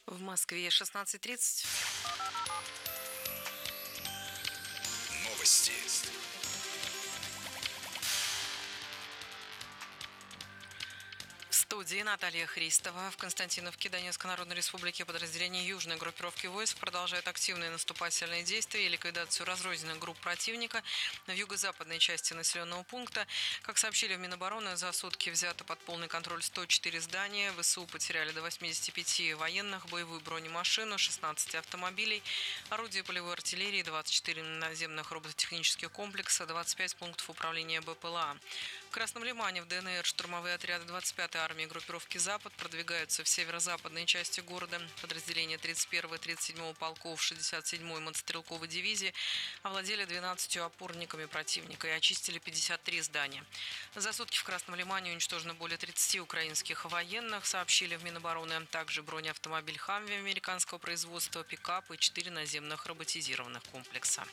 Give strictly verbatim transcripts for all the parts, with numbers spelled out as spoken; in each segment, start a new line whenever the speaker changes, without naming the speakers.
В Москве шестнадцать тридцать.
Новости.
В студии Наталья Христова. В Константиновке Донецкой Народной Республики подразделения южной группировки войск продолжают активные наступательные действия и ликвидацию разрозненных групп противника в юго-западной части населенного пункта. Как сообщили в Минобороны, за сутки взято под полный контроль сто четыре здания. ВСУ потеряли до восьмидесяти пяти военных, боевую бронемашину, шестнадцать автомобилей, орудия полевой артиллерии, двадцать четыре наземных робототехнических комплекса, двадцать пять пунктов управления БПЛА. В Красном Лимане в ДНР штурмовые отряды двадцать пятой армии группировки «Запад» продвигаются в северо-западной части города. Подразделения тридцать первого и тридцать седьмого полков шестьдесят седьмой мотострелковой дивизии овладели двенадцатью опорниками противника и очистили пятьдесят три здания. За сутки в Красном Лимане уничтожено более тридцати украинских военных, сообщили в Минобороны. Также бронеавтомобиль «Хамви» американского производства, пикап и четыре наземных роботизированных комплекса.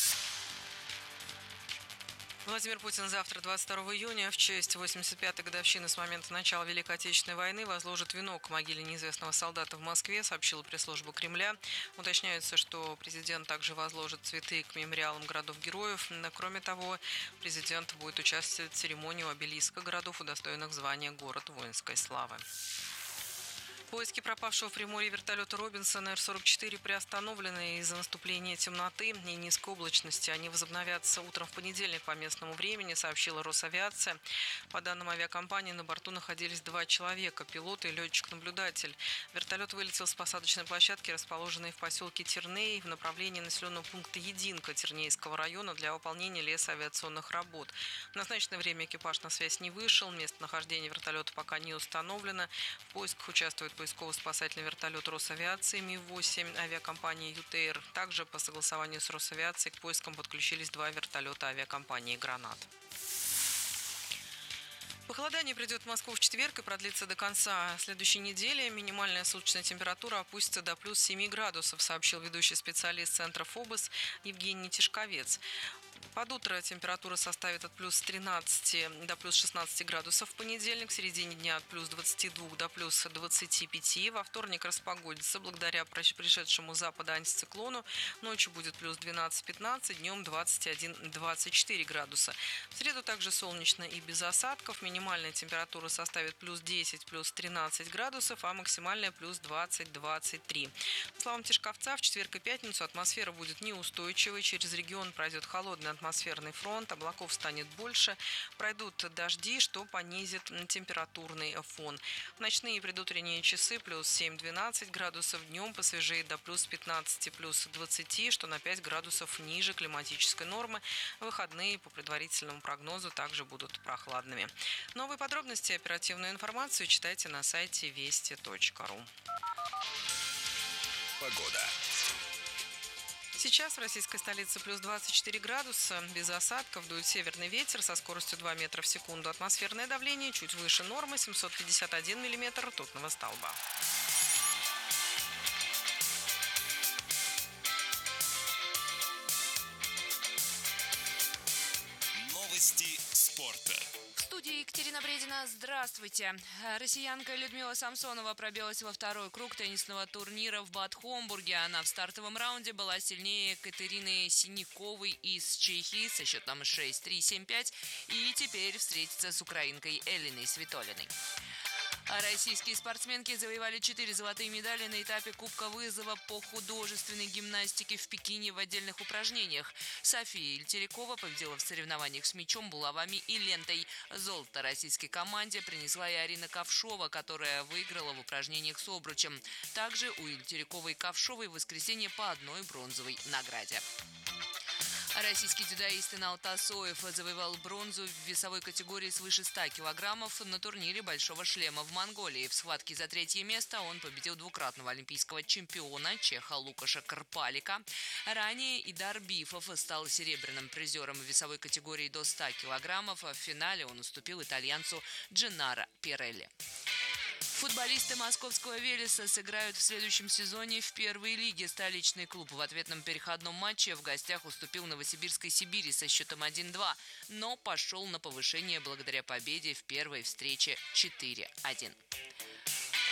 Владимир Путин завтра, двадцать второго июня, в честь восемьдесят пятой годовщины с момента начала Великой Отечественной войны возложит венок к могиле неизвестного солдата в Москве, сообщила пресс-служба Кремля. Уточняется, что президент также возложит цветы к мемориалам городов-героев. Кроме того, президент будет участвовать в церемонии у обелиска городов, удостоенных звания «Город воинской славы». Поиски пропавшего в Приморье вертолета Робинсона Эр сорок четыре приостановлены из-за наступления темноты и низкой облачности. Они возобновятся утром в понедельник по местному времени, сообщила Росавиация. По данным авиакомпании, на борту находились два человека – пилот и летчик-наблюдатель. Вертолет вылетел с посадочной площадки, расположенной в поселке Терней, в направлении населенного пункта Единка Тернейского района для выполнения лесоавиационных работ. В назначенное время экипаж на связь не вышел, местонахождение вертолета пока не установлено. В поисках участвует поисково-спасательный вертолет Росавиации Ми восемь, авиакомпании ЮТР. Также по согласованию с Росавиацией к поискам подключились два вертолета авиакомпании «Гранат». Похолодание придет в Москву в четверг и продлится до конца следующей недели. Минимальная суточная температура опустится до плюс семи градусов, сообщил ведущий специалист Центра ФОБОС Евгений Тишковец. Под утро температура составит от плюс тринадцати до плюс шестнадцати градусов в понедельник, в середине дня от плюс двадцати двух до плюс двадцати пяти. Во вторник распогодится благодаря пришедшему с запада антициклону. Ночью будет плюс двенадцать-пятнадцать, днем двадцать один - двадцать четыре градуса. В среду также солнечно и без осадков. Минимальная температура составит плюс десять, плюс тринадцать градусов, а максимальная плюс двадцать - двадцать три. По словам Тишковца, в четверг и пятницу атмосфера будет неустойчивой. Через регион пройдет холодный атмосферный фронт, облаков станет больше, пройдут дожди, что понизит температурный фон. В ночные и предутренние часы плюс семь - двенадцать градусов, днем посвежеет до плюс пятнадцати, плюс двадцати, что на пять градусов ниже климатической нормы. Выходные по предварительному прогнозу также будут прохладными. Новые подробности и оперативную информацию читайте на сайте вести точка ру.
Погода.
Сейчас в российской столице плюс двадцать четыре градуса, без осадков, дует северный ветер со скоростью два метра в секунду. Атмосферное давление чуть выше нормы, семьсот пятьдесят один миллиметр ртутного столба.
Новости спорта.
В студии Екатерина Бредина. Здравствуйте. Россиянка Людмила Самсонова пробилась во второй круг теннисного турнира в Бад Хомбурге. Она в стартовом раунде была сильнее Катерины Синяковой из Чехии со счетом шесть три семь пять и теперь встретится с украинкой Элиной Свитолиной. Российские спортсменки завоевали четыре золотые медали на этапе Кубка вызова по художественной гимнастике в Пекине в отдельных упражнениях. София Ильтерикова победила в соревнованиях с мячом, булавами и лентой. Золото российской команде принесла и Арина Ковшова, которая выиграла в упражнениях с обручем. Также у Ильтериковой и Ковшовой в воскресенье по одной бронзовой награде. Российский дзюдоист Инал Тасоев завоевал бронзу в весовой категории свыше ста килограммов на турнире «Большого шлема» в Монголии. В схватке за третье место он победил двукратного олимпийского чемпиона чеха Лукаша Карпалика. Ранее Идар Бифов стал серебряным призером в весовой категории до ста килограммов. В финале он уступил итальянцу Дженнаро Пирелли. Футболисты московского «Велеса» сыграют в следующем сезоне в первой лиге. Столичный клуб в ответном переходном матче в гостях уступил Новосибирской «Сибири» со счетом один-два, но пошел на повышение благодаря победе в первой встрече четыре один.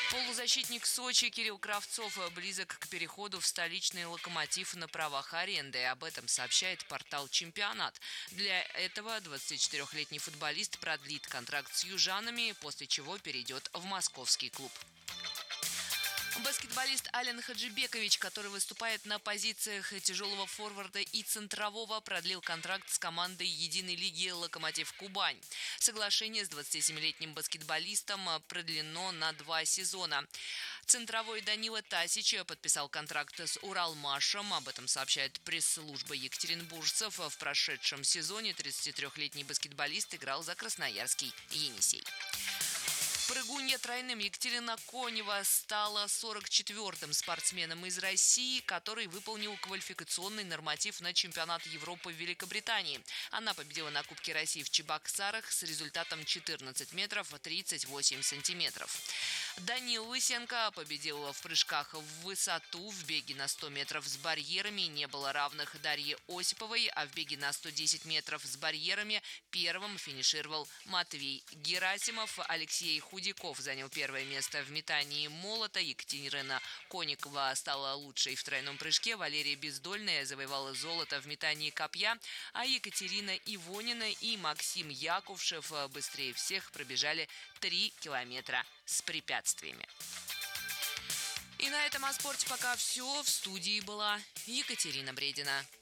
Полузащитник Сочи Кирилл Кравцов близок к переходу в столичный «Локомотив» на правах аренды. Об этом сообщает портал «Чемпионат». Для этого двадцатичетырёхлетний футболист продлит контракт с южанами, после чего перейдет в московский клуб. Баскетболист Ален Хаджибекович, который выступает на позициях тяжелого форварда и центрового, продлил контракт с командой единой лиги «Локомотив Кубань». Соглашение с двадцатисемилетним баскетболистом продлено на два сезона. Центровой Данила Тасич подписал контракт с «Уралмашем». Об этом сообщает пресс-служба екатеринбуржцев. В прошедшем сезоне тридцатитрёхлетний баскетболист играл за красноярский «Енисей». Прыгунья тройным Екатерина Конева стала сорок четвёртым спортсменом из России, который выполнил квалификационный норматив на чемпионат Европы в Великобритании. Она победила на Кубке России в Чебоксарах с результатом четырнадцать метров тридцать восемь сантиметров. Данил Лысенко победил в прыжках в высоту. В беге на сто метров с барьерами не было равных Дарье Осиповой, а в беге на сто десять метров с барьерами первым финишировал Матвей Герасимов. Алексей Худяков занял первое место в метании молота. Екатерина Коникова стала лучшей в тройном прыжке. Валерия Бездольная завоевала золото в метании копья, а Екатерина Ивонина и Максим Якушев быстрее всех пробежали три километра с препятствиями. И на этом о спорте пока все. В студии была Екатерина Бредина.